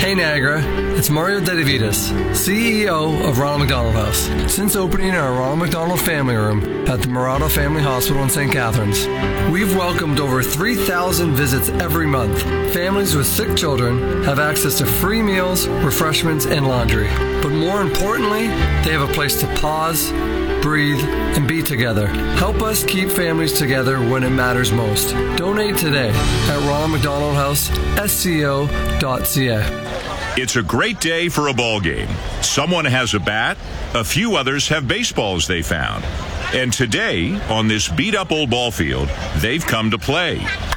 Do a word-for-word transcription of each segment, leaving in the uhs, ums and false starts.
Hey Niagara, it's Mario Dedivitas, C E O of Ronald McDonald House. Since opening our Ronald McDonald Family Room at the Murata Family Hospital in Saint Catharines, we've welcomed over three thousand visits every month. Families with sick children have access to free meals, refreshments, and laundry. But more importantly, they have a place to pause, breathe, and be together. Help us keep families together when it matters most. Donate today at ronald mcdonald house s c o dot c a. It's a great day for a ball game. Someone has a bat, a few others have baseballs they found. And today, on this beat-up old ball field, they've come to play.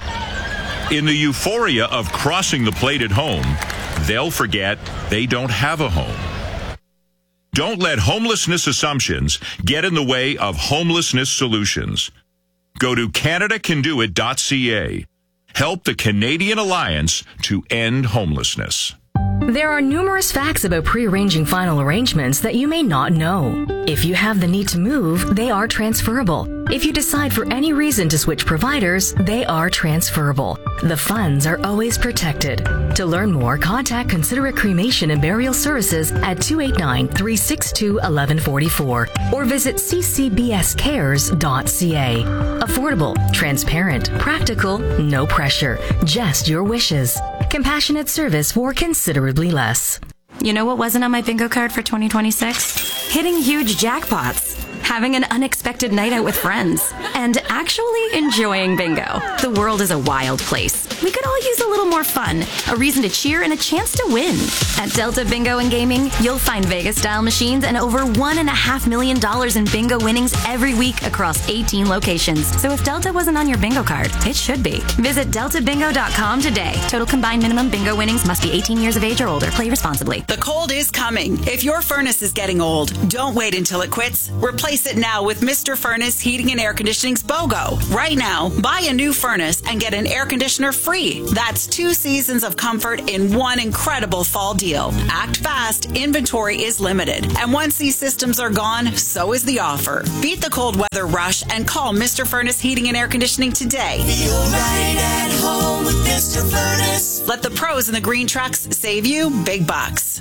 In the euphoria of crossing the plate at home, they'll forget they don't have a home. Don't let homelessness assumptions get in the way of homelessness solutions. Go to canada can do it dot c a. Help the Canadian Alliance to end homelessness. There are numerous facts about pre-arranging final arrangements that you may not know. If you have the need to move, they are transferable. If you decide for any reason to switch providers, they are transferable. The funds are always protected. To learn more, contact Considerate Cremation and Burial Services at two eight nine, three six two, one one four four or visit c c b s cares dot c a. Affordable, transparent, practical, no pressure, just your wishes. Compassionate service for considerably less. You know what wasn't on my bingo card for twenty twenty-six? Hitting huge jackpots, having an unexpected night out with friends, and actually enjoying bingo. The world is a wild place. We could all use a little more fun, a reason to cheer, and a chance to win. At Delta Bingo and Gaming, you'll find Vegas-style machines and over one and a half million dollars in bingo winnings every week across eighteen locations. So if Delta wasn't on your bingo card, it should be. Visit delta bingo dot com today. Total combined minimum bingo winnings must be eighteen years of age or older. Play responsibly. The cold is coming. If your furnace is getting old, don't wait until it quits. Replace it now with Mister Furnace Heating and Air Conditioning's BOGO. Right now, buy a new furnace and get an air conditioner free. That's two seasons of comfort in one incredible fall deal. Act fast. Inventory is limited. And once these systems are gone, so is the offer. Beat the cold weather rush and call Mister Furnace Heating and Air Conditioning today. Feel right at home with Mister Furnace. Let the pros in the green trucks save you big bucks.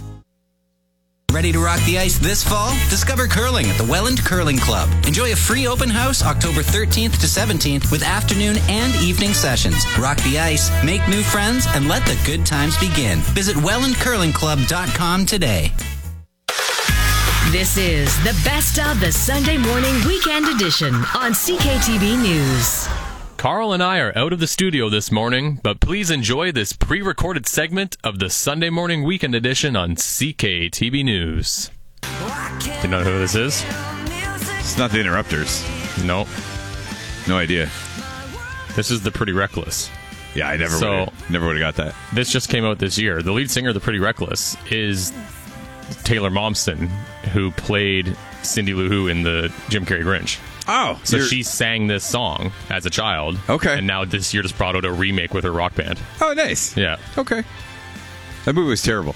Ready to rock the ice this fall? Discover curling at the Welland Curling Club. Enjoy a free open house October thirteenth to seventeenth with afternoon and evening sessions. Rock the ice, make new friends, and let the good times begin. Visit welland curling club dot com today. This is the best of the Sunday morning weekend edition on C K T B News. Carl and I are out of the studio this morning, but please enjoy this pre-recorded segment of the Sunday morning weekend edition on C K T B News. Do you know who this is? It's not the Interrupters. No. No idea. This is the Pretty Reckless. Yeah, I never so, would never would have got that. This just came out this year. The lead singer of the Pretty Reckless is Taylor Momsen, who played Cindy Lou Who in the Jim Carrey Grinch. Oh, so she sang this song as a child. Okay, and now this year just brought out a remake with her rock band. Oh, nice. Yeah. Okay. That movie was terrible.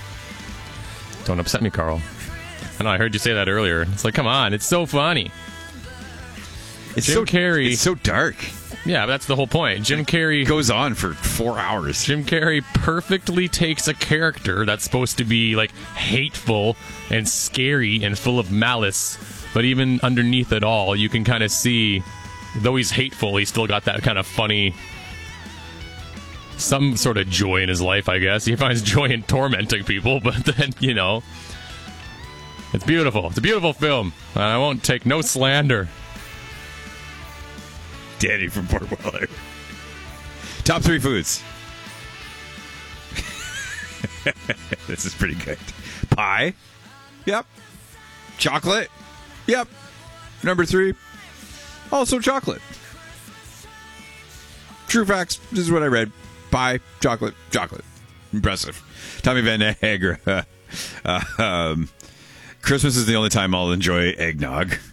Don't upset me, Carl. I know I heard you say that earlier. It's like, come on, it's so funny. It's Jim so Carrey. It's so dark. Yeah, that's the whole point. Jim Carrey goes on for four hours. Jim Carrey perfectly takes a character that's supposed to be like hateful and scary and full of malice. But even underneath it all, you can kind of see, though he's hateful, he's still got that kind of funny, some sort of joy in his life, I guess. He finds joy in tormenting people, but then, you know, it's beautiful. It's a beautiful film. I won't take no slander. Danny from Port Weller. Top three foods. This is pretty good. Pie. Yep. Chocolate. Yep. Number three, also chocolate. True facts. This is what I read. Pie, chocolate, chocolate. Impressive. Tommy Van Niagara. Uh, um, Christmas is the only time I'll enjoy eggnog.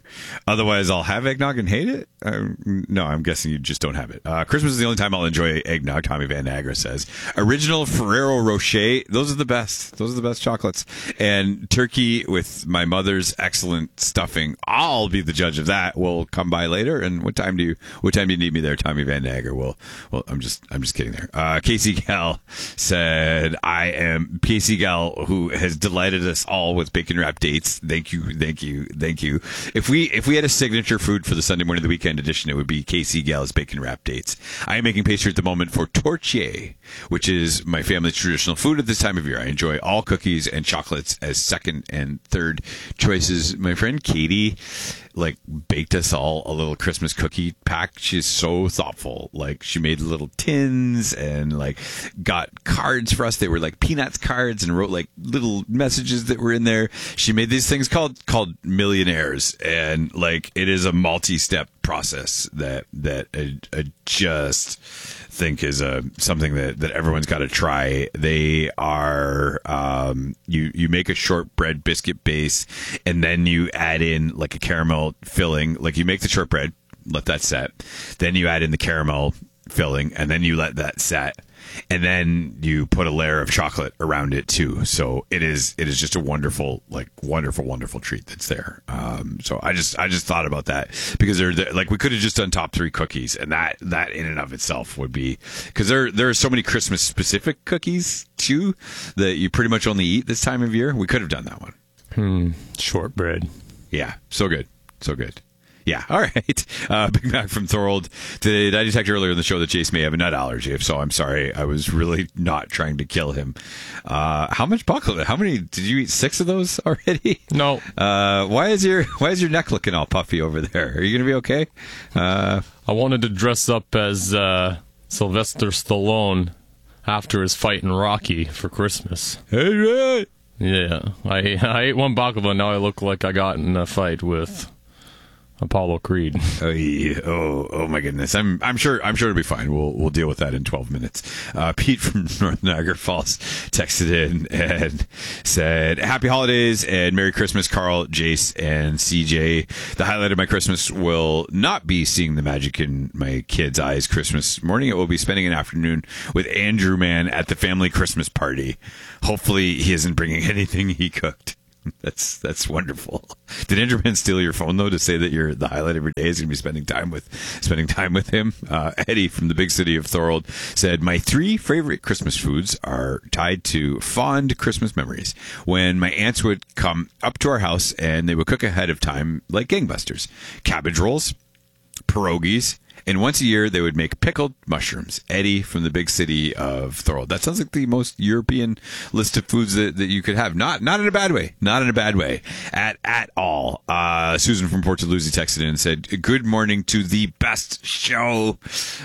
Otherwise, I'll have eggnog and hate it. Uh, no, I'm guessing you just don't have it. Uh, Christmas is the only time I'll enjoy eggnog, Tommy Van Niagara says. Original Ferrero Rocher. Those are the best. Those are the best chocolates. And turkey with my mother's excellent stuffing. I'll be the judge of that. We'll come by later. And what time do you, what time do you need me there, Tommy Van Niagara? Well, well, I'm just, I'm just kidding there. Uh, Casey Gal said, I am Casey Gal, who has delighted us all with bacon wrap dates. Thank you. Thank you. Thank you. If we, if we had a signature food for the Sunday morning of the weekend edition, it would be Casey Gal's bacon wrap dates. I am making pastry at the moment for tortier, which is my family's traditional food at this time of year. I enjoy all cookies and chocolates as second and third choices. My friend Katie, like, baked us all a little Christmas cookie pack. She's so thoughtful. Like, she made little tins and, like, got cards for us. They were like Peanuts cards and wrote like little messages that were in there. She made these things called called millionaires, and like it is a multi-step process that that I, I just think is a something that, that everyone's got to try. They are um, you you make a shortbread biscuit base, and then you add in like a caramel filling. Like you make the shortbread, let that set, then you add in the caramel filling, and then you let that set, and then you put a layer of chocolate around it too. So it is it is just a wonderful, like wonderful, wonderful treat that's there. Um, so I just I just thought about that because they're, they're like we could have just done top three cookies, and that that in and of itself would be, because there there are so many Christmas specific cookies too that you pretty much only eat this time of year. We could have done that one. Hmm. Shortbread. Yeah. So good. So good. Yeah, all right. Uh, Big Mac from Thorold. Did I detect earlier in the show that Jace may have a nut allergy? If so, I'm sorry. I was really not trying to kill him. Uh, how much buckle? How many? Did you eat six of those already? No. Uh, why is your Why is your neck looking all puffy over there? Are you going to be okay? Uh, I wanted to dress up as uh, Sylvester Stallone after his fight in Rocky for Christmas. Hey, right. Yeah, I I ate one baklava. Now I look like I got in a fight with Apollo Creed. Oh, yeah. oh, oh my goodness! I'm, I'm sure, I'm sure it'll be fine. We'll, we'll deal with that in twelve minutes. Uh, Pete from North Niagara Falls texted in and said, "Happy holidays and Merry Christmas, Carl, Jace, and C J. The highlight of my Christmas will not be seeing the magic in my kids' eyes Christmas morning. It will be spending an afternoon with Andrew Man at the family Christmas party. Hopefully, he isn't bringing anything he cooked." That's that's wonderful. Did Andrew Man steal your phone though to say that you're the highlight of your day is going to be spending time with spending time with him? Uh, Eddie from the big city of Thorold said, "My three favorite Christmas foods are tied to fond Christmas memories. When my aunts would come up to our house and they would cook ahead of time like gangbusters: cabbage rolls, pierogies, and once a year they would make pickled mushrooms." Eddie from the big city of Thorold. That sounds like the most European list of foods that, that you could have. Not not in a bad way. Not in a bad way. At at all. Uh, Susan from Port Dalhousie texted in and said, "Good morning to the best show."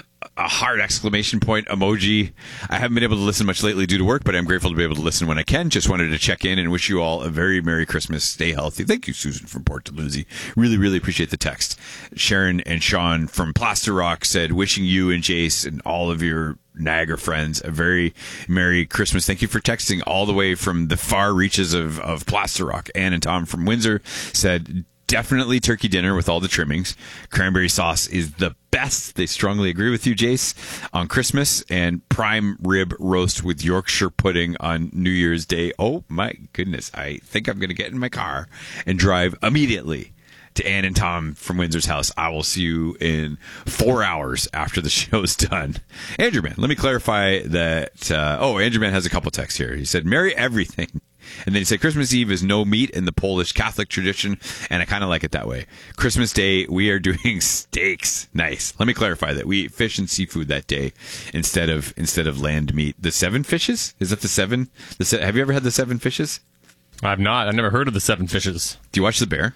A heart exclamation point emoji. I haven't been able to listen much lately due to work, but I'm grateful to be able to listen when I can. Just wanted to check in and wish you all a very Merry Christmas. Stay healthy. Thank you, Susan from Port Dalhousie. Really, really appreciate the text. Sharon and Sean from Plaster Rock said, "Wishing you and Jace and all of your Niagara friends a very Merry Christmas." Thank you for texting all the way from the far reaches of, of Plaster Rock. Ann and Tom from Windsor said, "Definitely turkey dinner with all the trimmings. Cranberry sauce is the best." They strongly agree with you, Jace, on Christmas. And prime rib roast with Yorkshire pudding on New Year's Day. Oh, my goodness. I think I'm going to get in my car and drive immediately to Ann and Tom from Windsor's house. I will see you in four hours after the show's done. Andrew Man, let me clarify that. Uh, oh, Andrew Man has a couple texts here. He said, "Merry everything." And then he said, "Christmas Eve is no meat in the Polish Catholic tradition," and I kind of like it that way. Christmas Day, we are doing steaks. Nice. Let me clarify that. We eat fish and seafood that day instead of instead of land meat. The seven fishes? Is that the seven? The se- Have you ever had the seven fishes? I've not. I've never heard of the Seven Fishes. Do you watch The Bear?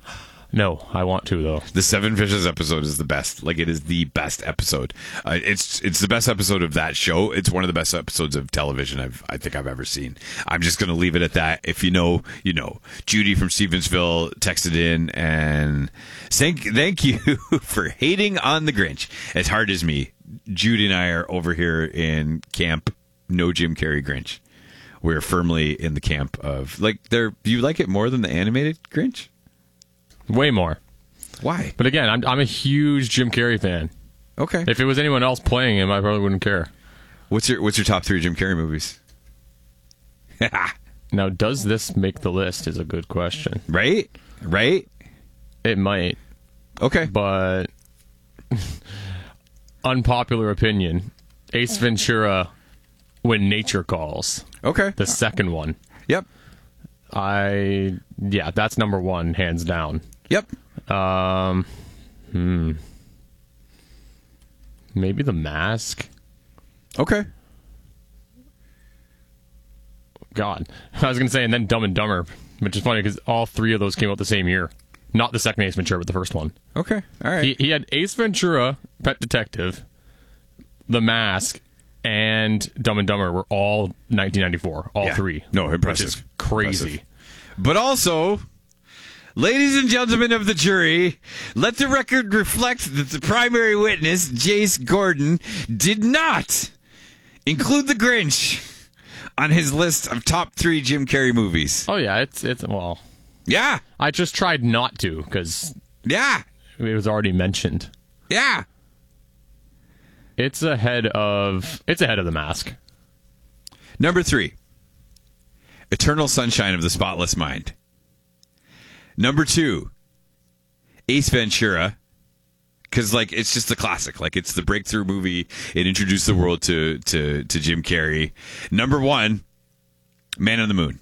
No, I want to though. The Seven Fishes episode is the best. Like, it is the best episode. Uh, it's it's the best episode of that show. It's one of the best episodes of television I've I think I've ever seen. I'm just gonna leave it at that. If you know, you know. Judy from Stevensville texted in and thank thank you for hating on the Grinch as hard as me. Judy and I are over here in camp. No Jim Carrey Grinch. We're firmly in the camp of like. There, do you like it more than the animated Grinch? Way more. Why? But again, I'm I'm a huge Jim Carrey fan. Okay. If it was anyone else playing him, I probably wouldn't care. What's your What's your top three Jim Carrey movies? Now, does this make the list? Is a good question. Right? Right? It might. Okay. But unpopular opinion: Ace Ventura, When Nature Calls. Okay. The second one. Yep. I yeah, that's number one, hands down. Yep. Um. Hmm. Maybe The Mask. Okay. God, I was gonna say, and then Dumb and Dumber, which is funny because all three of those came out the same year. Not the second Ace Ventura, but the first one. Okay. All right. He, he had Ace Ventura, Pet Detective, The Mask, and Dumb and Dumber were all nineteen ninety-four. All Yeah. three. No, impressive. Which is crazy. Impressive. But also, ladies and gentlemen of the jury, let the record reflect that the primary witness, Jace Gordon, did not include The Grinch on his list of top three Jim Carrey movies. Oh yeah, it's it's well. Yeah. I just tried not to because Yeah. it was already mentioned. Yeah. It's ahead of it's ahead of The Mask. Number three, Eternal Sunshine of the Spotless Mind. Number two, Ace Ventura. Because, like, it's just the classic. Like, it's the breakthrough movie. It introduced the world to, to, to Jim Carrey. Number one, Man on the Moon.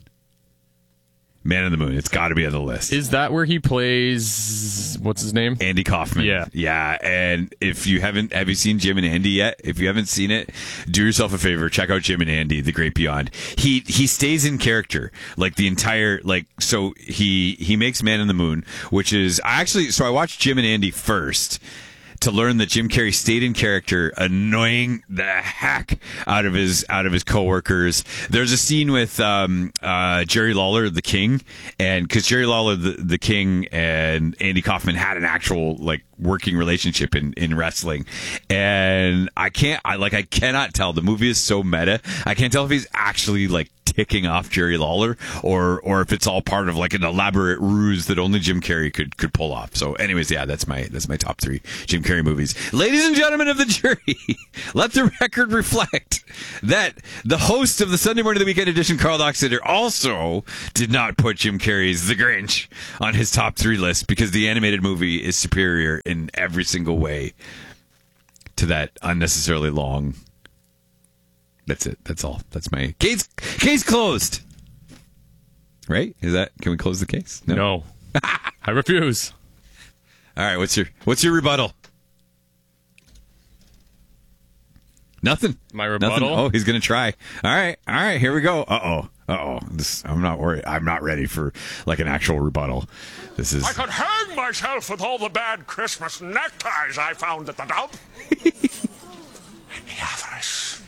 Man on the Moon. It's got to be on the list. Is that where he plays? What's his name? Andy Kaufman. Yeah. Yeah. And if you haven't, have you seen Jim and Andy yet? If you haven't seen it, do yourself a favor. Check out Jim and Andy, The Great Beyond. He, he stays in character. Like the entire, like, so he, he makes Man on the Moon, which is, I actually, so I watched Jim and Andy first to learn that Jim Carrey stayed in character, annoying the heck out of his out of his coworkers. There's a scene with um, uh, Jerry Lawler, the King, and because Jerry Lawler, the, the King, and Andy Kaufman had an actual like working relationship in, in wrestling, and I can't, I like, I cannot tell. The movie is so meta. I can't tell if he's actually like ticking off Jerry Lawler or or if it's all part of like an elaborate ruse that only Jim Carrey could could pull off. So anyways, yeah, that's my that's my top three Jim Carrey movies. Ladies and gentlemen of the jury, let the record reflect that the host of the Sunday Morning of the Weekend edition, Carl Doxeter, also did not put Jim Carrey's The Grinch on his top three list because the animated movie is superior in every single way to that unnecessarily long. That's it. That's all. That's my case. Case closed. Right? Is that? Can we close the case? No. no. I refuse. All right. What's your What's your rebuttal? Nothing. My rebuttal. Nothing. Oh, he's gonna try. All right. All right. Here we go. Uh oh. Uh oh. This. I'm not worried. I'm not ready for like an actual rebuttal. This is. I could hang myself with all the bad Christmas neckties I found at the dump. The avarice.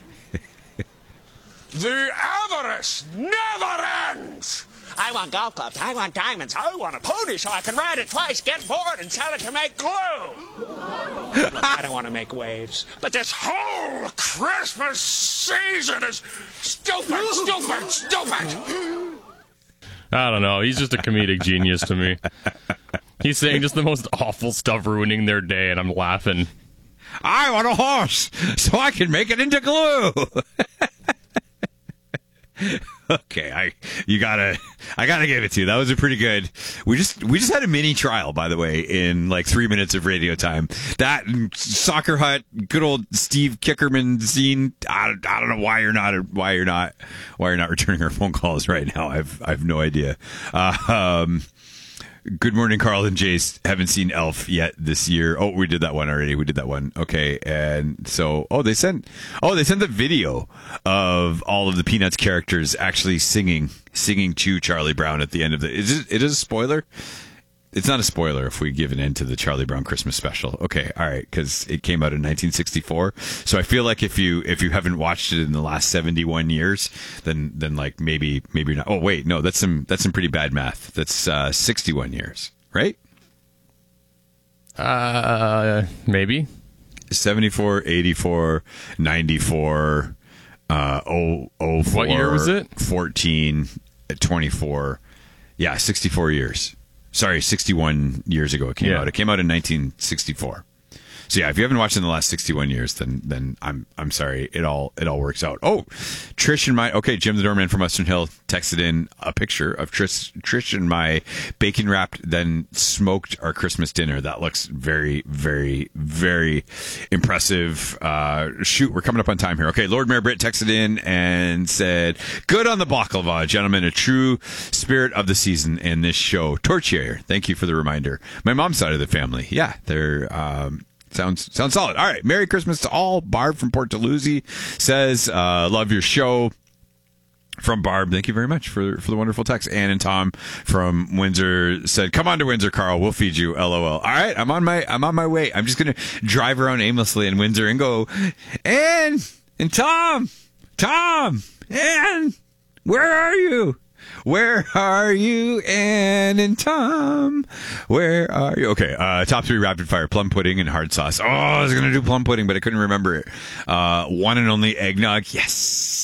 The avarice never ends! I want golf clubs, I want diamonds, I want a pony so I can ride it twice, get bored, and sell it to make glue! I don't want to make waves, but this whole Christmas season is stupid, stupid, stupid! I don't know. He's just a comedic genius to me. He's saying just the most awful stuff, ruining their day, and I'm laughing. I want a horse so I can make it into glue! Okay, I you gotta I gotta give it to you. That was a pretty good. We just we just had a mini trial, by the way, in like three minutes of radio time. That Soccer Hut, good old Steve Kickerman scene. I, I don't know why you're not why you're not why you're not returning our phone calls right now. I've I've no idea. Uh, um, Good morning, Carl and Jace. Haven't seen Elf yet this year. Oh, we did that one already. We did that one. Okay, and so oh, they sent oh they sent the video of all of the Peanuts characters actually singing singing to Charlie Brown at the end of the. Is it? It is a spoiler. It's not a spoiler if we give an end to the Charlie Brown Christmas special. Okay, all right, because it came out in nineteen sixty-four. So I feel like if you if you haven't watched it in the last seventy-one years, then then like maybe maybe you're not. Oh wait, no, that's some that's some pretty bad math. That's uh, sixty-one years, right? Uh, maybe seventy-four, eighty-four, ninety-four, uh, oh, oh four. What year was it? fourteen, twenty-four. Yeah, sixty-four years. Sorry, sixty-one years ago it came Yeah. out. It came out in nineteen sixty-four. So yeah, if you haven't watched in the last sixty-one years, then then I'm I'm sorry. It all it all works out. Oh, Trish and my okay, Jim the doorman from Western Hill texted in a picture of Trish Trish and my bacon wrapped then smoked our Christmas dinner. That looks very very very impressive. Uh, shoot, we're coming up on time here. Okay, Lord Mayor Britt texted in and said, "Good on the baklava, gentlemen. A true spirit of the season in this show." Torchier, thank you for the reminder. My mom's side of the family, yeah, they're. Um, Sounds sounds solid. All right. Merry Christmas to all. Barb from Port Dalhousie says, uh, love your show. From Barb, thank you very much for, for the wonderful text. Ann and Tom from Windsor said, come on to Windsor, Carl. We'll feed you. LOL. All right. I'm on my I'm on my way. I'm just going to drive around aimlessly in Windsor and go, Ann and Tom, Tom, Ann, where are you? Where are you, Ann and Tom? Where are you? Okay, uh, top three rapid fire: plum pudding and hard sauce. Oh, I was going to do plum pudding, but I couldn't remember it. Uh, one and only eggnog. Yes.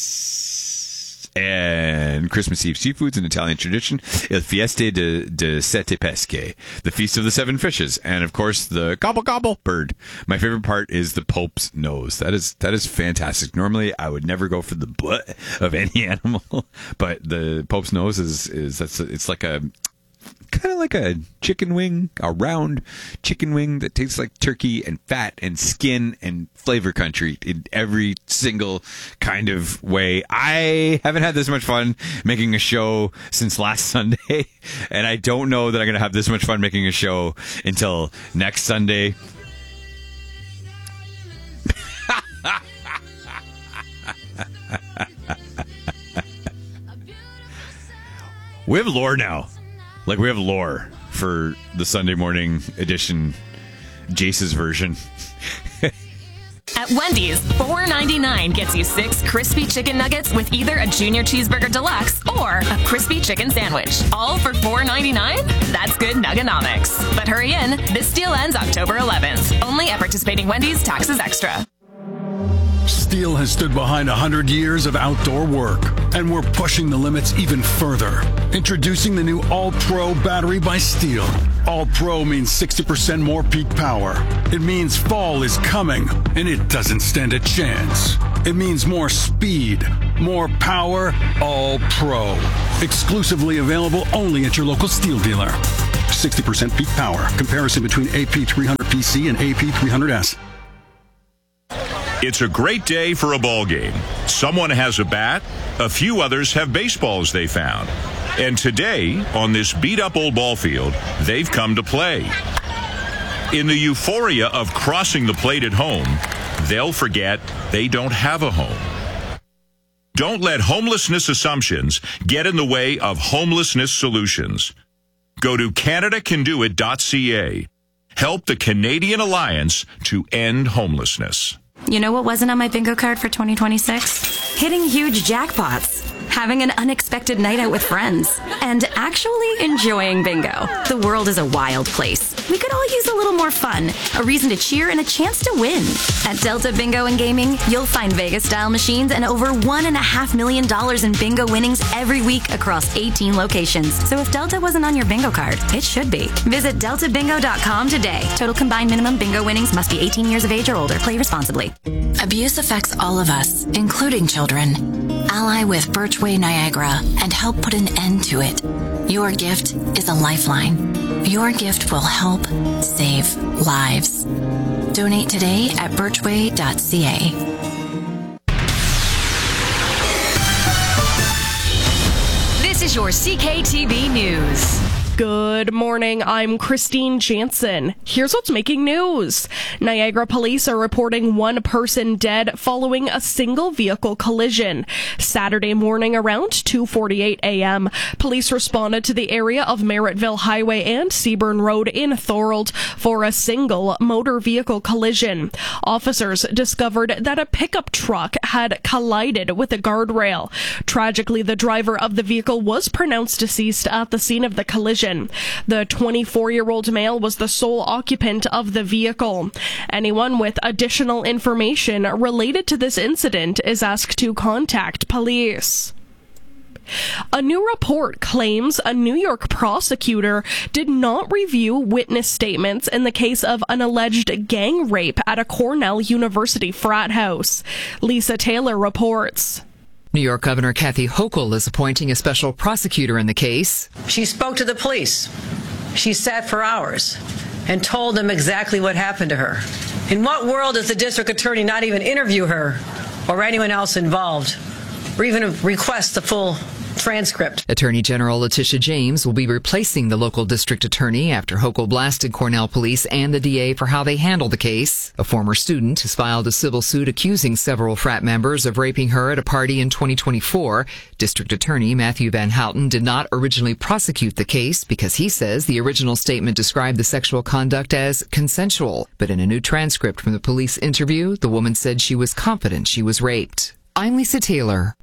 And Christmas Eve seafoods, an Italian tradition. Il Fieste de, de Sette Pesche, the Feast of the Seven Fishes. And, of course, the gobble gobble bird. My favorite part is the Pope's nose. That is that is fantastic. Normally, I would never go for the butt of any animal, but the Pope's nose is, is that's it's like a... kind of like a chicken wing, a round chicken wing that tastes like turkey and fat and skin and flavor country in every single kind of way. I haven't had this much fun making a show since last Sunday, and I don't know that I'm going to have this much fun making a show until next Sunday. We have lore now. Like, we have lore for the Sunday morning edition, Jace's version. At Wendy's, four ninety-nine gets you six crispy chicken nuggets with either a junior cheeseburger deluxe or a crispy chicken sandwich. All for four ninety-nine? That's good nugganomics. But hurry in, this deal ends October eleventh. Only at participating Wendy's, taxes extra. Steel has stood behind one hundred years of outdoor work, and we're pushing the limits even further. Introducing the new All-Pro battery by Steel. All-Pro means sixty percent more peak power. It means fall is coming, and it doesn't stand a chance. It means more speed, more power, All-Pro. Exclusively available only at your local Steel dealer. sixty percent peak power. Comparison between A P three hundred P C and A P three hundred S. It's a great day for a ball game. Someone has a bat, a few others have baseballs they found. And today, on this beat-up old ball field, they've come to play. In the euphoria of crossing the plate at home, they'll forget they don't have a home. Don't let homelessness assumptions get in the way of homelessness solutions. Go to Canada Can Do It dot C A. Help the Canadian Alliance to end homelessness. You know what wasn't on my bingo card for twenty twenty-six? Hitting huge jackpots, having an unexpected night out with friends, and actually enjoying bingo. The world is a wild place. We could all use a little more fun, a reason to cheer, and a chance to win. At Delta Bingo and Gaming, you'll find Vegas-style machines and over one and a half million dollars in bingo winnings every week across eighteen locations. So if Delta wasn't on your bingo card, it should be. Visit delta bingo dot com today. Total combined minimum bingo winnings must be eighteen years of age or older. Play responsibly. Abuse affects all of us, including children. Ally with Birchway Niagara and help put an end to it. Your gift is a lifeline. Your gift will help save lives. Donate today at birchway dot C A. This is your C K T V News. Good morning, I'm Christine Jansen. Here's what's making news. Niagara police are reporting one person dead following a single vehicle collision. Saturday morning around two forty-eight a.m., police responded to the area of Merrittville Highway and Seaburn Road in Thorold for a single motor vehicle collision. Officers discovered that a pickup truck had collided with a guardrail. Tragically, the driver of the vehicle was pronounced deceased at the scene of the collision. The twenty-four-year-old male was the sole occupant of the vehicle. Anyone with additional information related to this incident is asked to contact police. A new report claims a New York prosecutor did not review witness statements in the case of an alleged gang rape at a Cornell University frat house. Lisa Taylor reports. New York Governor Kathy Hochul is appointing a special prosecutor in the case. She spoke to the police. She sat for hours and told them exactly what happened to her. In what world does the district attorney not even interview her or anyone else involved, or even request the full transcript? Attorney General Letitia James will be replacing the local district attorney after Hochul blasted Cornell police and the D A for how they handled the case. A former student has filed a civil suit accusing several frat members of raping her at a party in twenty twenty-four. District Attorney Matthew Van Houten did not originally prosecute the case because he says the original statement described the sexual conduct as consensual. But in a new transcript from the police interview, the woman said she was confident she was raped. I'm Lisa Taylor.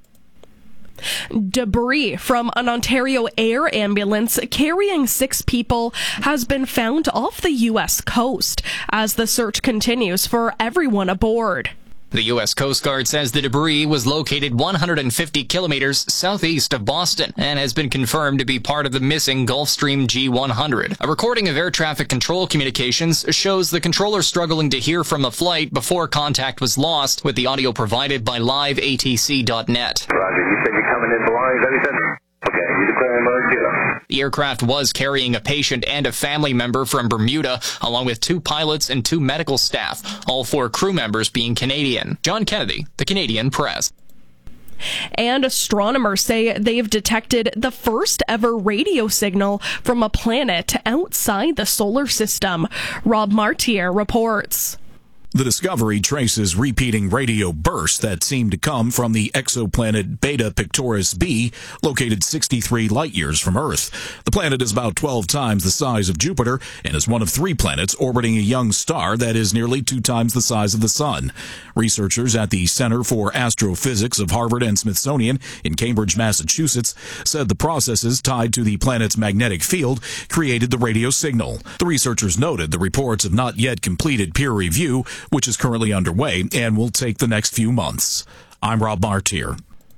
Debris from an Ontario air ambulance carrying six people has been found off the U S coast as the search continues for everyone aboard. The U S Coast Guard says the debris was located one hundred fifty kilometers southeast of Boston and has been confirmed to be part of the missing Gulfstream G one hundred. A recording of air traffic control communications shows the controller struggling to hear from the flight before contact was lost, with the audio provided by live A T C dot net. Roger, you said you're coming in belongings, that he said? Okay, you declaring load, get up. The aircraft was carrying a patient and a family member from Bermuda, along with two pilots and two medical staff, all four crew members being Canadian. John Kennedy, the Canadian Press. And astronomers say they've detected the first ever radio signal from a planet outside the solar system. Rob Martier reports. The discovery traces repeating radio bursts that seem to come from the exoplanet Beta Pictoris b, located sixty-three light-years from Earth. The planet is about twelve times the size of Jupiter and is one of three planets orbiting a young star that is nearly two times the size of the Sun. Researchers at the Center for Astrophysics of Harvard and Smithsonian in Cambridge, Massachusetts, said the processes tied to the planet's magnetic field created the radio signal. The researchers noted the reports have not yet completed peer review, which is currently underway and will take the next few months. I'm Rob Martier.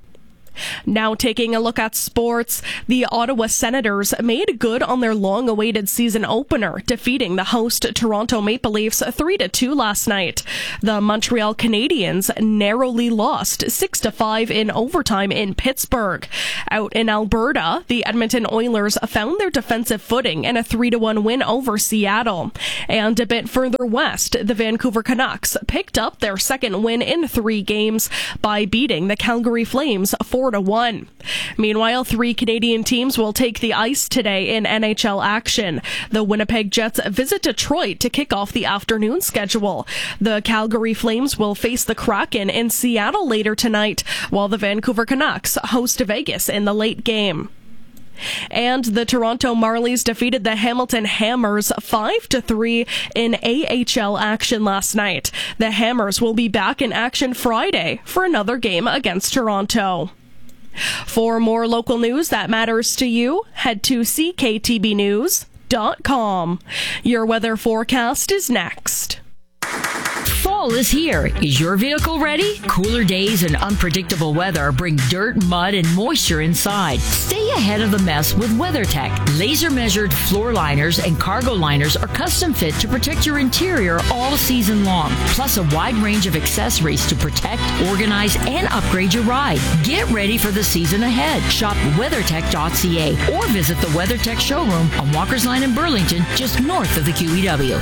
Now taking a look at sports, the Ottawa Senators made good on their long-awaited season opener, defeating the host Toronto Maple Leafs three to two last night. The Montreal Canadiens narrowly lost six to five in overtime in Pittsburgh. Out in Alberta, the Edmonton Oilers found their defensive footing in a three to one win over Seattle. And a bit further west, the Vancouver Canucks picked up their second win in three games by beating the Calgary Flames four to one. Meanwhile, three Canadian teams will take the ice today in N H L action. The Winnipeg Jets visit Detroit to kick off the afternoon schedule. The Calgary Flames will face the Kraken in Seattle later tonight, while the Vancouver Canucks host Vegas in the late game. And the Toronto Marlies defeated the Hamilton Hammers five to three in A H L action last night. The Hammers will be back in action Friday for another game against Toronto. For more local news that matters to you, head to C K T B news dot com. Your weather forecast is next. Fall is here. Is your vehicle ready? Cooler days and unpredictable weather bring dirt, mud, and moisture inside. Stay ahead of the mess with WeatherTech. Laser-measured floor liners and cargo liners are custom fit to protect your interior all season long. Plus a wide range of accessories to protect, organize, and upgrade your ride. Get ready for the season ahead. Shop weathertech dot c a or visit the WeatherTech showroom on Walker's Line in Burlington, just north of the Q E W.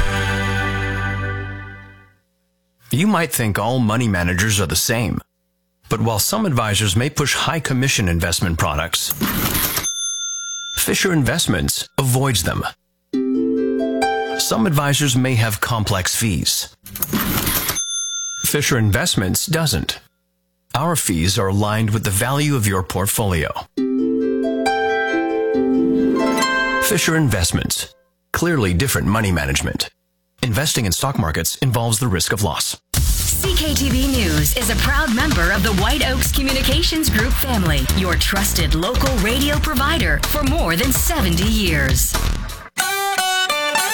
You might think all money managers are the same, but while some advisors may push high commission investment products, Fisher Investments avoids them. Some advisors may have complex fees. Fisher Investments doesn't. Our fees are aligned with the value of your portfolio. Fisher Investments. Clearly different money management. Investing in stock markets involves the risk of loss. C K T V News is a proud member of the White Oaks Communications Group family, your trusted local radio provider for more than seventy years.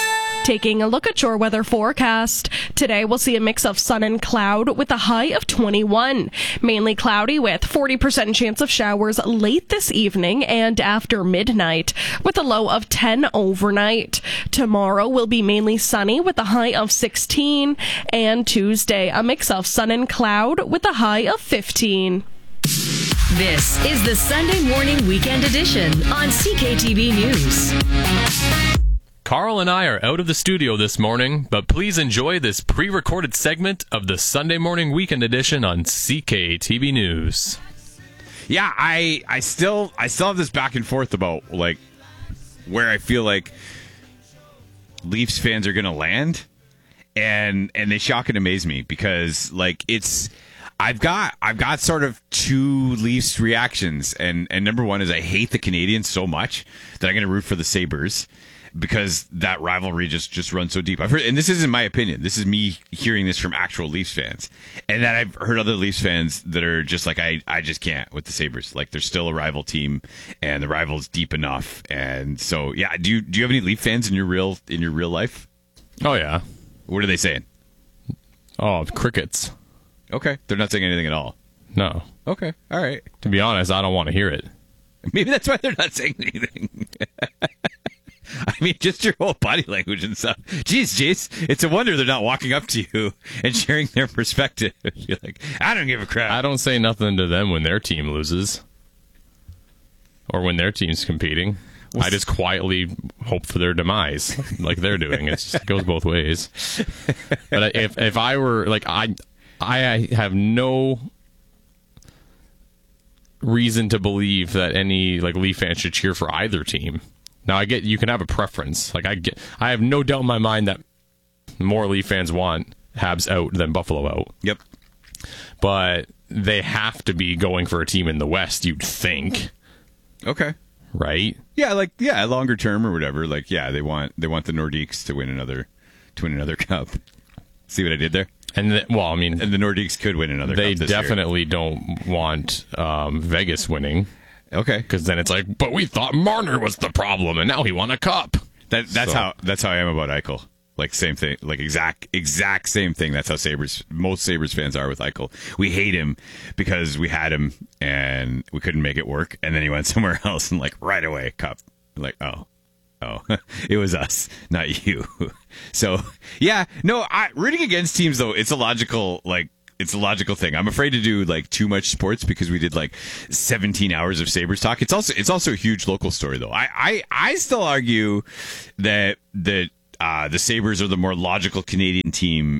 Taking a look at your weather forecast. Today we'll see a mix of sun and cloud with a high of twenty-one. Mainly cloudy with forty percent chance of showers late this evening and after midnight with a low of ten overnight. Tomorrow will be mainly sunny with a high of sixteen, and Tuesday a mix of sun and cloud with a high of fifteen. This is the Sunday Morning Weekend Edition on C K T V News. Carl and I are out of the studio this morning, but please enjoy this pre-recorded segment of the Sunday Morning Weekend Edition on C K T V News. Yeah, I I still I still have this back and forth about like where I feel like Leafs fans are going to land, and and they shock and amaze me because like it's I've got I've got sort of two Leafs reactions, and and number one is I hate the Canadiens so much that I'm going to root for the Sabres, because that rivalry just, just runs so deep. I've heard, and this isn't my opinion. This is me hearing this from actual Leafs fans. And then I've heard other Leafs fans that are just like, I, I just can't with the Sabres. Like, they're still a rival team, and the rival's deep enough. And so, yeah. Do you do you have any Leaf fans in your real in your real life? Oh yeah. What are they saying? Oh, crickets. Okay, they're not saying anything at all. No. Okay, all right. To be honest, I don't want to hear it. Maybe that's why they're not saying anything. I mean, just your whole body language and stuff. Jeez, Jace, it's a wonder they're not walking up to you and sharing their perspective. You're like, I don't give a crap. I don't say nothing to them when their team loses or when their team's competing. Well, I just quietly hope for their demise, like they're doing. It's just, it goes both ways. But if if I were like I, I have no reason to believe that any like Leaf fan should cheer for either team. Now I get you can have a preference. Like I get, I have no doubt in my mind that more Leaf fans want Habs out than Buffalo out. Yep. But they have to be going for a team in the West, you'd think. Okay. Right? Yeah, like yeah, longer term or whatever. Like yeah, they want they want the Nordiques to win another to win another cup. See what I did there? And the, well, I mean, and the Nordiques could win another. They cup this definitely year. don't want um, Vegas winning. Okay, because then it's like, but we thought Marner was the problem, and now he won a cup. That that's So- how that's how I am about Eichel. Like same thing, like exact exact same thing. That's how Sabres most Sabres fans are with Eichel. We hate him because we had him and we couldn't make it work, and then he went somewhere else and like right away cup. Like oh. Oh, it was us, not you. So, yeah, no, I, rooting against teams, though, it's a logical, like, it's a logical thing. I'm afraid to do, like, too much sports because we did, like, seventeen hours of Sabres talk. It's also it's also a huge local story, though. I, I, I still argue that, that uh, the Sabres are the more logical Canadian team.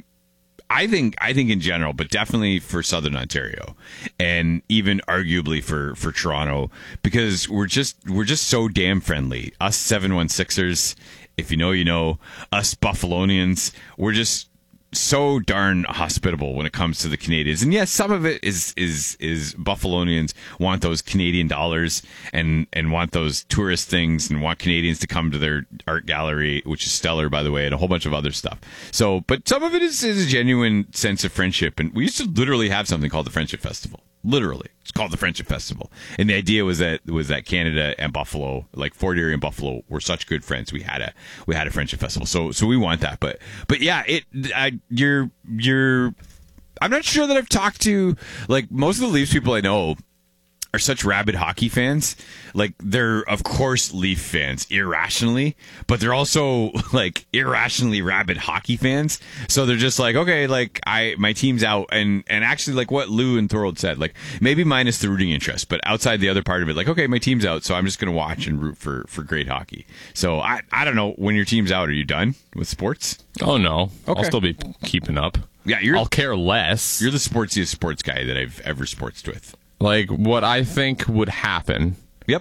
I think I think in general, but definitely for Southern Ontario, and even arguably for, for Toronto, because we're just we're just so damn friendly. Us seven one sixers, if you know, you know. Us Buffalonians, we're just so darn hospitable when it comes to the Canadians. And yes, some of it is is is Buffalonians want those Canadian dollars and and want those tourist things and want Canadians to come to their art gallery, which is stellar, by the way, and a whole bunch of other stuff. So, but some of it is, is a genuine sense of friendship. And we used to literally have something called the Friendship Festival. Literally. It's called the Friendship Festival. And the idea was that was that Canada and Buffalo, like Fort Erie and Buffalo, were such good friends. We had a we had a Friendship Festival. So so we want that. But but yeah, it I, you're you're I'm not sure that I've talked to like most of the Leafs people I know are such rabid hockey fans. Like they're of course Leaf fans irrationally, but they're also like irrationally rabid hockey fans. So they're just like, okay, like I my team's out, and and actually like what Lou and Thorold said, like maybe minus the rooting interest, but outside the other part of it, like okay, my team's out, so I'm just gonna watch and root for for great hockey. So I I don't know, when your team's out, are you done with sports? Oh no, Okay. I'll still be keeping up. Yeah, you're. I'll care less. You're the sportsiest sports guy that I've ever sportsed with. Like, what I think would happen, Yep.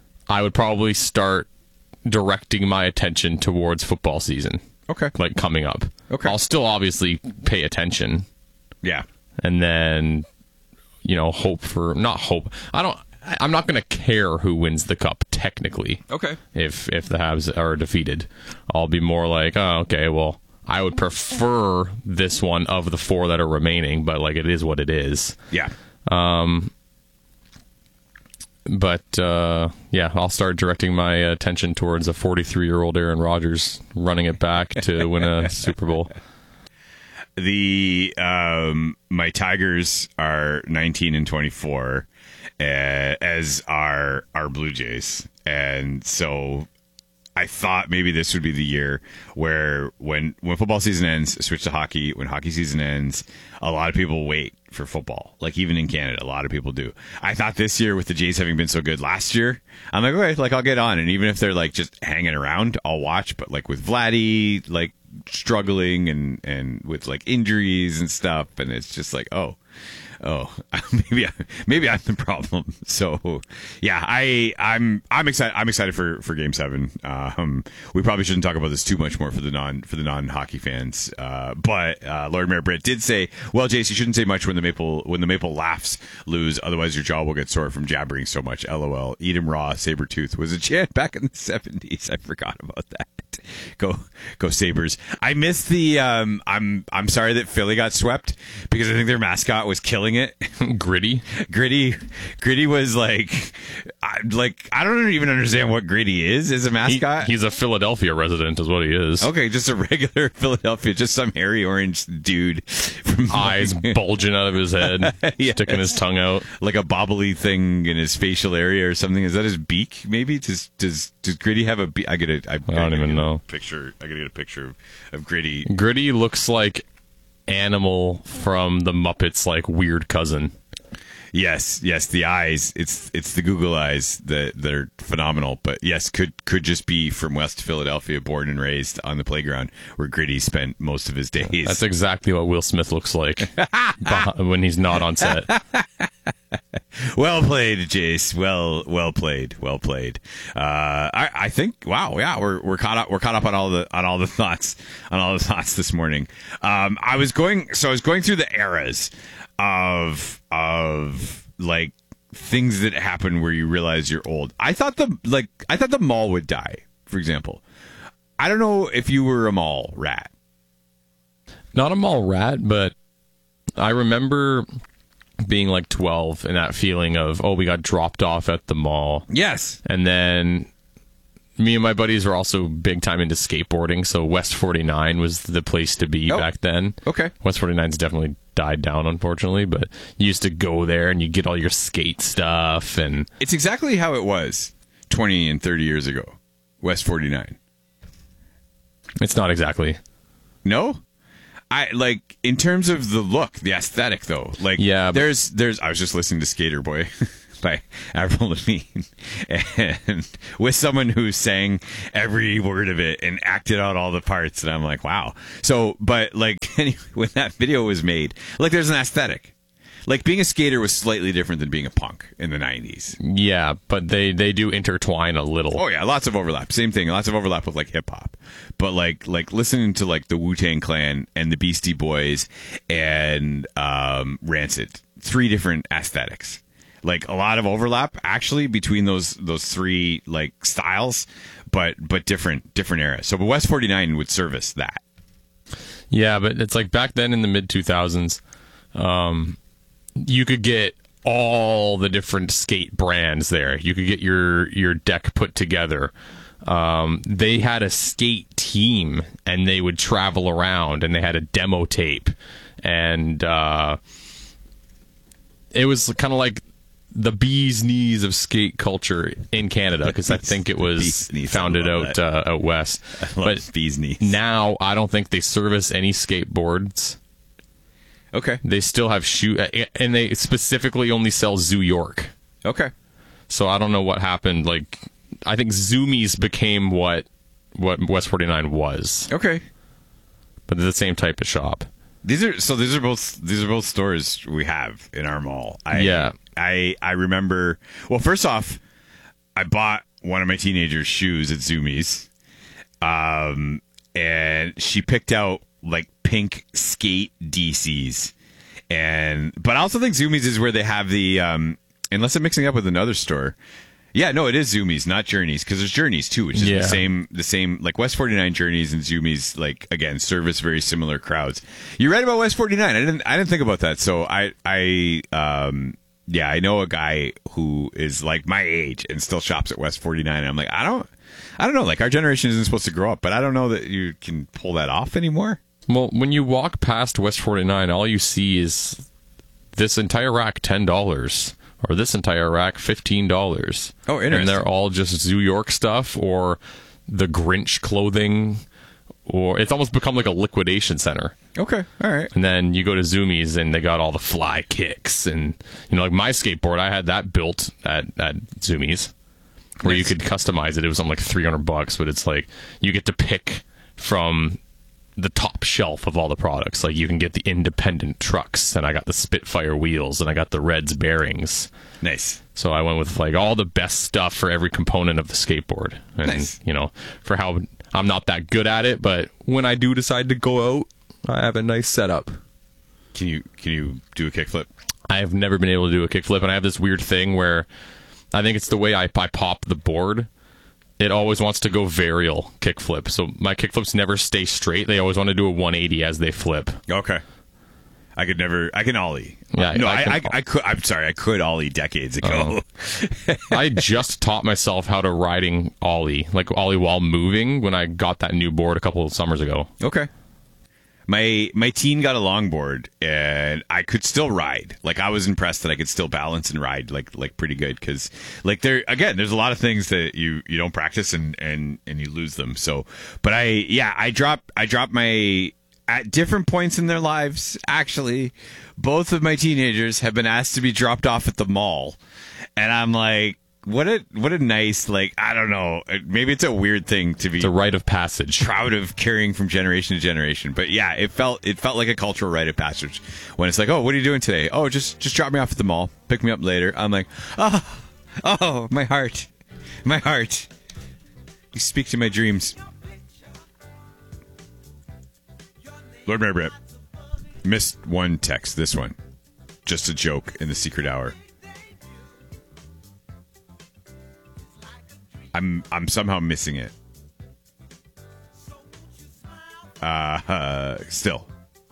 I would probably start directing my attention towards football season. Okay. Like, coming up. Okay. I'll still obviously pay attention. Yeah. And then, you know, hope for, not hope, I don't, I- I'm not going to care who wins the cup, technically. Okay. If, if the Habs are defeated. I'll be more like, oh, okay, well, I would prefer this one of the four that are remaining, but, like, it is what it is. Yeah. Um, but uh, yeah, I'll start directing my attention towards a forty-three-year-old Aaron Rodgers running it back to win a Super Bowl. The um, my Tigers are nineteen and twenty-four, uh, as are our Blue Jays, and so I thought maybe this would be the year where when when football season ends, switch to hockey. When hockey season ends, a lot of people wait for football. Like even in Canada, a lot of people do. I thought this year with the Jays having been so good last year, I'm like, okay, like I'll get on, and even if they're like just hanging around, I'll watch. But like with Vladdy, like struggling and and with like injuries and stuff, and it's just like, oh. Oh, maybe I, maybe I'm the problem. So, yeah, I I'm I'm excited. I'm excited for, for Game Seven. Um, we probably shouldn't talk about this too much more for the non for the non hockey fans. Uh, but uh, Lord Mayor Britt did say, "Well, Jace, you shouldn't say much when the maple when the maple laughs lose. Otherwise, your jaw will get sore from jabbering so much." L O L. Eat 'em raw. Sabretooth was a chant back in the seventies. I forgot about that. Go go Sabres. I missed the. Um, I'm I'm sorry that Philly got swept because I think their mascot was killing it. Gritty, gritty, gritty was like, I, like I don't even understand what Gritty is as a mascot. He, he's a Philadelphia resident, is what he is. Okay, just a regular Philadelphia, just some hairy orange dude, from eyes bulging out of his head, yes. Sticking his tongue out like a bobbly thing in his facial area or something. Is that his beak? Maybe does does does Gritty have a beak? I get it. I, I don't even know. Picture. I gotta get a picture of, of Gritty. Gritty looks like Animal from the Muppets, like weird cousin. Yes, yes, the eyes. It's it's the Google eyes that that are phenomenal. But yes, could could just be from West Philadelphia, born and raised on the playground where Gritty spent most of his days. That's exactly what Will Smith looks like when he's not on set. Well played, Jace. Well, well played. Well played. Uh, I, I think. Wow. Yeah, we're we're caught up. We're caught up on all the on all the thoughts on all the thoughts this morning. Um, I was going. So I was going through the eras of of like things that happen where you realize you're old. I thought the like I thought the mall would die. For example, I don't know if you were a mall rat. Not a mall rat, but I remember being like twelve and that feeling of, oh, we got dropped off at the mall. Yes. And then me and my buddies were also big time into skateboarding, so West forty-nine was the place to be oh, back then. Okay. West forty-nine's definitely died down, unfortunately, but you used to go there and you get all your skate stuff. And it's exactly how it was twenty and thirty years ago. West forty-nine. It's not exactly. No? I like in terms of the look, the aesthetic though. Like yeah, but there's there's I was just listening to Skater Boy by Avril Lavigne, and with someone who sang every word of it and acted out all the parts, and I'm like, wow. So, but like anyway, when that video was made, like there's an aesthetic. Like being a skater was slightly different than being a punk in the nineties. Yeah, but they, they do intertwine a little. Oh yeah, lots of overlap. Same thing, lots of overlap with like hip hop. But like like listening to like the Wu-Tang Clan and the Beastie Boys and um, Rancid, three different aesthetics. Like a lot of overlap actually between those those three like styles, but but different different eras. So but West forty-nine would service that. Yeah, but it's like back then in the mid two thousands, um you could get all the different skate brands there. You could get your your deck put together. Um, they had a skate team, and they would travel around, and they had a demo tape, and uh, it was kind of like the bee's knees of skate culture in Canada, because I think it was founded out uh, out west. I love but bee's knees. Now I don't think they service any skateboards. Okay. They still have shoe, and they specifically only sell Zoo York. Okay. So I don't know what happened. Like, I think Zoomies became what what West forty-nine was. Okay. But they're the same type of shop. These are so. These are both. These are both stores we have in our mall. I, yeah. I I remember. Well, first off, I bought one of my teenagers' shoes at Zoomies, um, and she picked out like pink skate D Cs, and but I also think Zoomies is where they have the um unless I'm mixing up with another store. Yeah, no, it is Zoomies, not Journeys, because there's Journeys too, which is yeah. the same the same like West forty-nine Journeys and Zoomies, like again service very similar crowds. You're right about West forty-nine. I didn't I didn't think about that. So I I um yeah, I know a guy who is like my age and still shops at West forty-nine. And I'm like, I don't, I don't know. Like, our generation isn't supposed to grow up, but I don't know that you can pull that off anymore. Well, when you walk past West forty-nine, all you see is this entire rack ten dollars, or this entire rack fifteen dollars. Oh, interesting. And they're all just New York stuff, or the Grinch clothing, or it's almost become like a liquidation center. Okay, all right. And then you go to Zoomies and they got all the fly kicks, and you know, like my skateboard, I had that built at at Zoomies, where nice. You could customize it. It was on like three hundred bucks, but it's like you get to pick from the top shelf of all the products. Like, you can get the independent trucks, and I got the Spitfire wheels, and I got the Reds bearings. Nice. So I went with like all the best stuff for every component of the skateboard. And nice. You know, for how I'm not that good at it, but when I do decide to go out, I have a nice setup. Can you can you do a kickflip? I have never been able to do a kickflip, and I have this weird thing where I think it's the way I, I pop the board. It always wants to go varial kickflip. So my kickflips never stay straight. They always want to do a one eighty as they flip. Okay. I could never, I can ollie. Yeah, no, I, I, can, I, I could, I'm sorry, I could ollie decades ago. Uh, I just taught myself how to riding ollie, like ollie while moving, when I got that new board a couple of summers ago. Okay. My my teen got a longboard, and I could still ride. Like, I was impressed that I could still balance and ride like like pretty good, because like there again, there's a lot of things that you, you don't practice and, and, and you lose them. So, but I yeah I drop I drop my at different points in their lives. Actually, both of my teenagers have been asked to be dropped off at the mall, and I'm like, What a what a nice, like, I don't know, maybe it's a weird thing to be it's a rite of passage, proud of carrying from generation to generation. But yeah, it felt it felt like a cultural rite of passage when it's like, oh, what are you doing today? Oh, just just drop me off at the mall, pick me up later. I'm like, oh, oh, my heart, my heart. You speak to my dreams. Lord Mayor Brett missed one text. This one, just a joke in the secret hour. I'm I'm somehow missing it. Uh, uh still.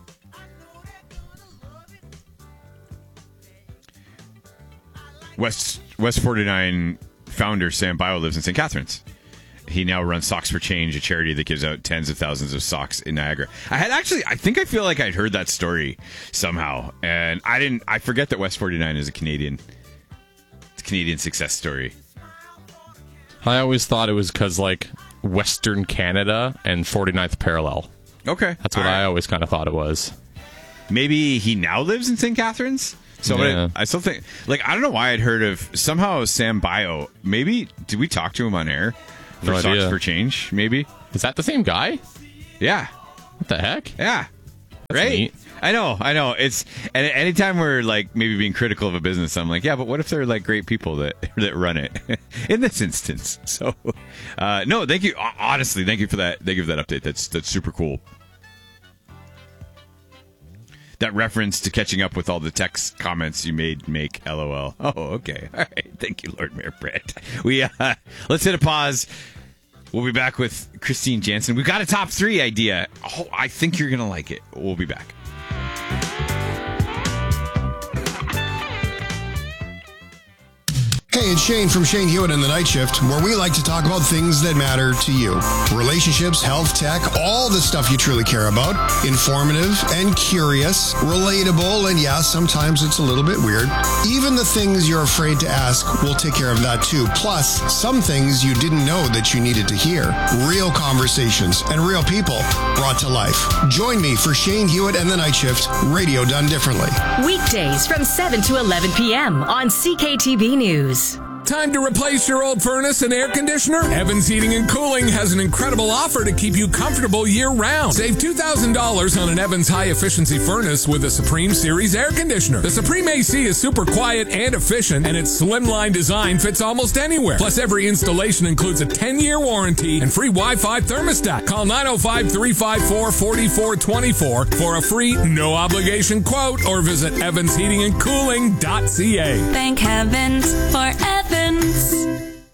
West West forty-nine founder Sam Bio lives in Saint Catharines. He now runs Socks for Change, a charity that gives out tens of thousands of socks in Niagara. I had actually, I think I feel like I'd heard that story somehow, and I didn't. I forget that West forty-nine is a Canadian, it's a Canadian success story. I always thought it was because, like, Western Canada and forty-ninth parallel. Okay. That's what right. I always kind of thought it was. Maybe he now lives in Saint Catharines? So yeah. I, I still think, like, I don't know why I'd heard of, somehow Sam Bio, maybe, did we talk to him on air? For no Socks idea. for Change, maybe? Is that the same guy? Yeah. What the heck? Yeah. That's right? neat. I know, I know. It's and anytime we're like maybe being critical of a business, I'm like, yeah, but what if they're like great people that that run it in this instance? So, uh, no, thank you. Honestly, thank you for that. Thank you for that update. That's that's super cool. That reference to catching up with all the text comments you made make LOL. Oh, okay. All right. Thank you, Lord Mayor Brett. We uh, let's hit a pause. We'll be back with Christine Jansen. We've got a top three idea. Oh, I think you're gonna like it. We'll be back. Hey, it's Shane from Shane Hewitt and the Night Shift, where we like to talk about things that matter to you. Relationships, health, tech, all the stuff you truly care about. Informative and curious, relatable, and yeah, sometimes it's a little bit weird. Even the things you're afraid to ask, we'll take care of that too. Plus, some things you didn't know that you needed to hear. Real conversations and real people brought to life. Join me for Shane Hewitt and the Night Shift, radio done differently. Weekdays from seven to eleven p.m. on C K T V News. Time to replace your old furnace and air conditioner? Evans Heating and Cooling has an incredible offer to keep you comfortable year-round. Save two thousand dollars on an Evans high-efficiency furnace with a Supreme Series air conditioner. The Supreme A C is super quiet and efficient, and its slimline design fits almost anywhere. Plus, every installation includes a ten-year warranty and free Wi-Fi thermostat. Call nine oh five, three five four, four four two four for a free, no-obligation quote, or visit evans heating and cooling dot c a. Thank heavens for Evans.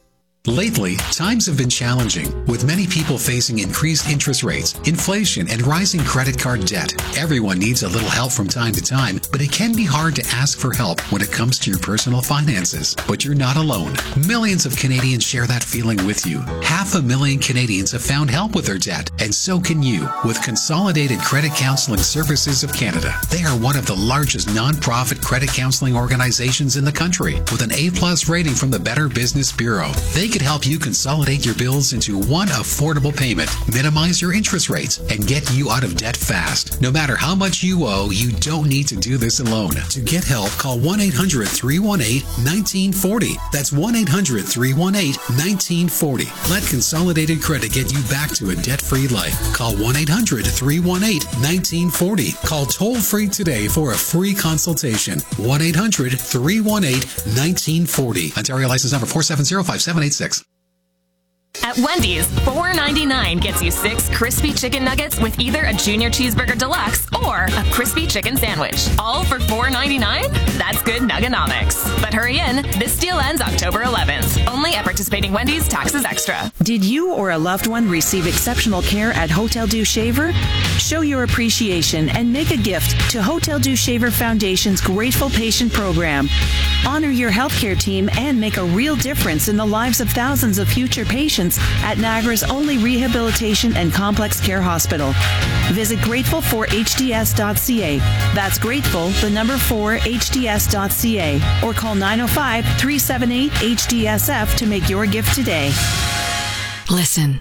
Lately, times have been challenging, with many people facing increased interest rates, inflation, and rising credit card debt. Everyone needs a little help from time to time, but it can be hard to ask for help when it comes to your personal finances. But you're not alone. Millions of Canadians share that feeling with you. Half a million Canadians have found help with their debt, and so can you with Consolidated Credit Counseling Services of Canada. They are one of the largest non-profit credit counseling organizations in the country, with an A-plus rating from the Better Business Bureau. They can help you consolidate your bills into one affordable payment, minimize your interest rates, and get you out of debt fast. No matter how much you owe, you don't need to do this alone. To get help, call one eight hundred, three one eight, one nine four zero. That's one eight hundred, three one eight, one nine four zero. Let Consolidated Credit get you back to a debt-free life. Call one eight hundred, three one eight, one nine four zero. Call toll-free today for a free consultation. one eight hundred, three one eight, one nine four zero. Ontario license number four seven zero, five seven eight six. At Wendy's, four ninety-nine gets you six crispy chicken nuggets with either a junior cheeseburger deluxe or a crispy chicken sandwich. All for four ninety-nine? That's good nuggonomics. But hurry in, this deal ends October eleventh. Only at participating Wendy's, taxes extra. Did you or a loved one receive exceptional care at Hotel du Shaver? Show your appreciation and make a gift to Hotel du Shaver Foundation's Grateful Patient Program. Honor your healthcare team and make a real difference in the lives of thousands of future patients at Niagara's only rehabilitation and complex care hospital. Visit grateful for h d s dot c a. That's grateful, the number four, h d s dot c a. Or call nine oh five, three seven eight, H D S F to make your gift today. Listen.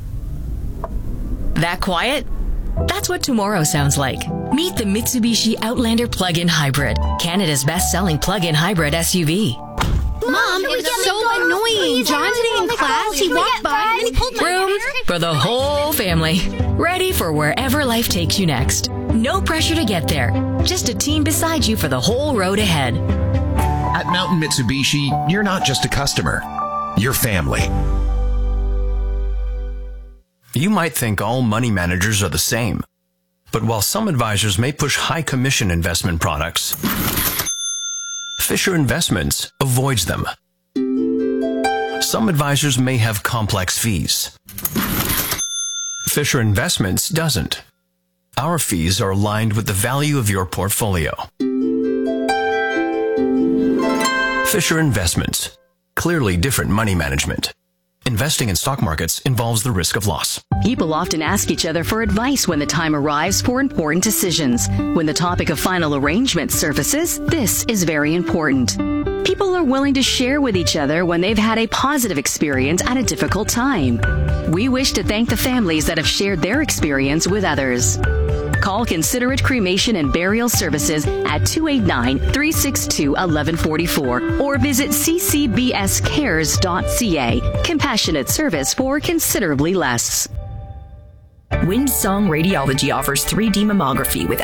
That quiet? That's what tomorrow sounds like. Meet the Mitsubishi Outlander Plug-in Hybrid, Canada's best-selling plug-in hybrid S U V. Mom, it was so annoying. John today in class, he walked by and then he pulled my hair. Room for the whole family. Ready for wherever life takes you next. No pressure to get there. Just a team beside you for the whole road ahead. At Mountain Mitsubishi, you're not just a customer. You're family. You might think all money managers are the same. But while some advisors may push high commission investment products, Fisher Investments avoids them. Some advisors may have complex fees. Fisher Investments doesn't. Our fees are aligned with the value of your portfolio. Fisher Investments. Clearly different money management. Investing in stock markets involves the risk of loss. People often ask each other for advice when the time arrives for important decisions. When the topic of final arrangement surfaces, this is very important. People are willing to share with each other when they've had a positive experience at a difficult time. We wish to thank the families that have shared their experience with others. Call Considerate Cremation and Burial Services at two eight nine, three six two, one one four four or visit c c b s cares dot c a. Compassionate service for considerably less. Windsong Radiology offers three D mammography with